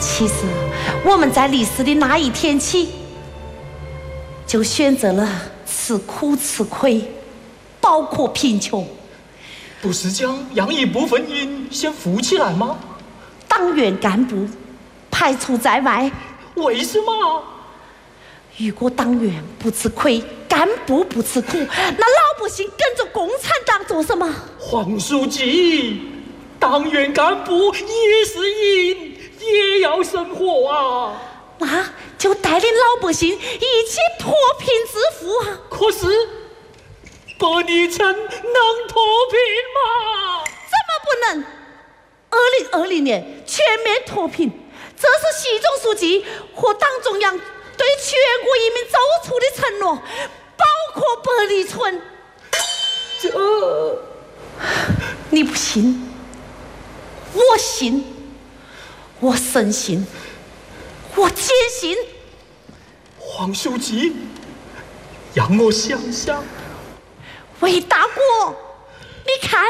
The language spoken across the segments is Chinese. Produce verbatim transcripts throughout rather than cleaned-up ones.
其实我们在历史的那一天起，就选择了吃苦吃亏，包括贫穷。 不是将让一部分人先富起来吗？ 党员干部排除在外。 为什么？ 如果党员不吃亏，干部不吃苦，那老百姓跟着共产党做什么？ 黄书记，党员干部也是人，也要生活啊。 那就带领老百姓一起脱贫致富啊！ 可是，百里城能脱贫吗？ 怎么不能？二零二零年全面脱贫，这是习总书记和党中央对全国人民做出的承诺，包括百里村。 这， 你不信？我信，我深信，我坚信。 黄书记，让我想想。 魏大国，你看，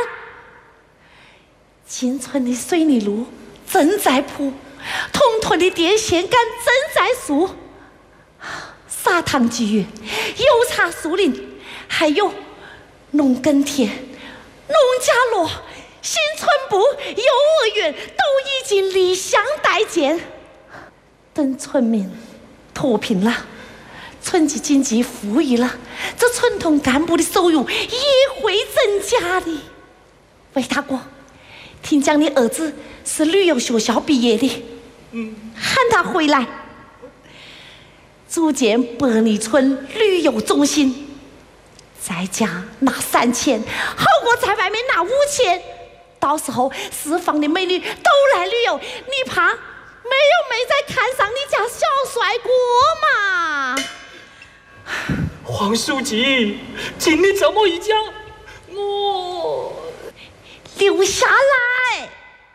进村的水泥路正在铺，同屯的电线杆正在竖，砂糖剧院、油茶树林，还有农耕田、农家乐、新村部、幼儿园都已经立项待建，等村民脱贫了，村级经济富裕了，这村同干部的收入也会增加的。魏大哥，听讲你儿子是旅游学校毕业的， 嗯， 喊他回来，组建百里村旅游中心，在家拿三千，好过在外面拿五千。到时候四方的美女都来旅游，你怕没有妹再看上你家小帅哥嘛？ 黄书记，经你这么一讲，我留下来。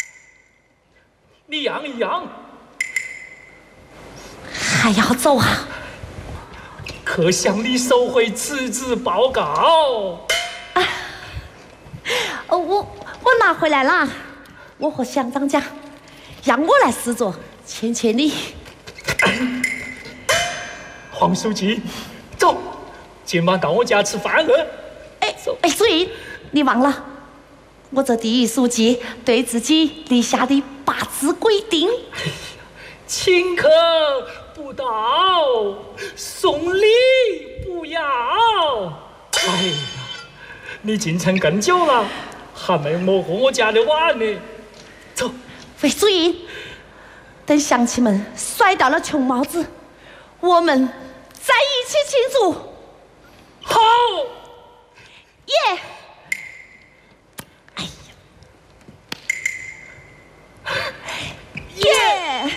你让一让， 还要走啊？ 可向你收回辞职报告。 啊，哦，我我拿回来了，我和乡长讲，让我来施作，签签你。 黄书记，走，今晚到我家吃饭了。 哎哎，所以你忘了，我这第一书记对自己立下的八字规定。 哎呀，请客不到，送礼不要。哎呀，你进城更久了，还没摸过我家的碗呢。走， 魏主任，等乡亲们甩掉了穷帽子，我们再一起庆祝。 好。